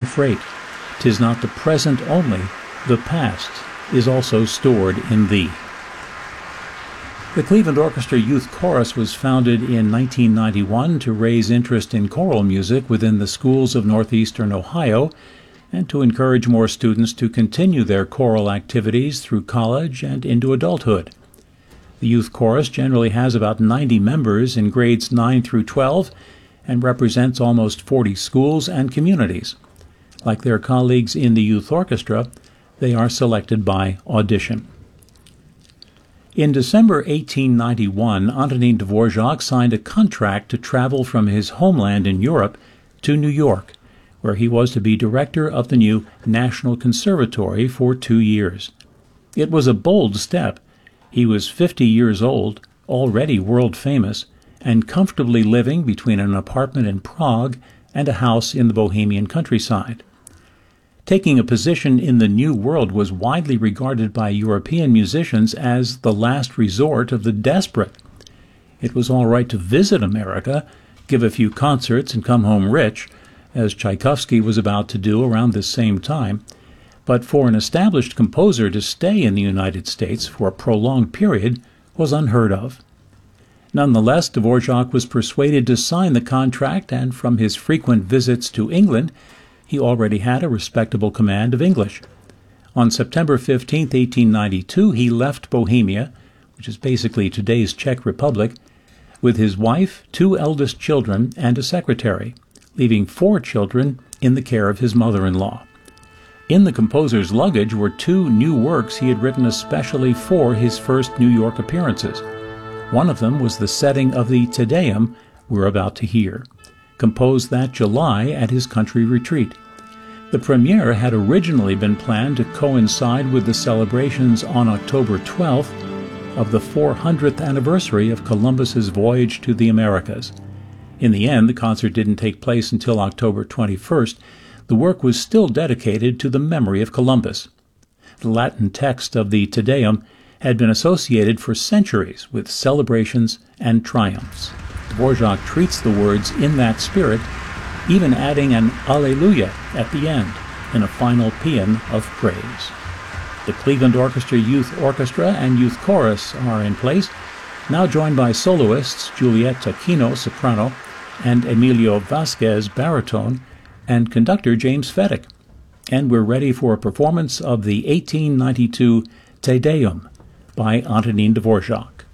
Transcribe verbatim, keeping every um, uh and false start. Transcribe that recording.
freight. 'Tis not the present only, the past is also stored in thee. The Cleveland Orchestra Youth Chorus was founded in nineteen ninety-one to raise interest in choral music within the schools of northeastern Ohio and to encourage more students to continue their choral activities through college and into adulthood. The youth chorus generally has about ninety members in grades nine through twelve and represents almost forty schools and communities. Like their colleagues in the youth orchestra, they are selected by audition. In December eighteen ninety-one, Antonin Dvorak signed a contract to travel from his homeland in Europe to New York, where he was to be director of the new National Conservatory for two years. It was a bold step. He was fifty years old, already world famous, and comfortably living between an apartment in Prague and a house in the Bohemian countryside. Taking a position in the New World was widely regarded by European musicians as the last resort of the desperate. It was all right to visit America, give a few concerts, and come home rich, as Tchaikovsky was about to do around this same time, but for an established composer to stay in the United States for a prolonged period was unheard of. Nonetheless, Dvorak was persuaded to sign the contract, and from his frequent visits to England, he already had a respectable command of English. On September fifteenth, eighteen ninety-two, he left Bohemia, which is basically today's Czech Republic, with his wife, two eldest children, and a secretary, leaving four children in the care of his mother-in-law. In the composer's luggage were two new works he had written especially for his first New York appearances. One of them was the setting of the Te Deum we're about to hear, composed that July at his country retreat. The premiere had originally been planned to coincide with the celebrations on October twelfth of the four hundredth anniversary of Columbus's voyage to the Americas. In the end, the concert didn't take place until October twenty-first. The work was still dedicated to the memory of Columbus. The Latin text of the Te Deum had been associated for centuries with celebrations and triumphs. Dvorak treats the words in that spirit, even adding an Alleluia at the end in a final paean of praise. The Cleveland Orchestra Youth Orchestra and Youth Chorus are in place, now joined by soloists Juliet Taquino, soprano, and Emilio Vasquez, baritone, and conductor James Fedek. And we're ready for a performance of the eighteen ninety-two Te Deum by Antonin Dvorak.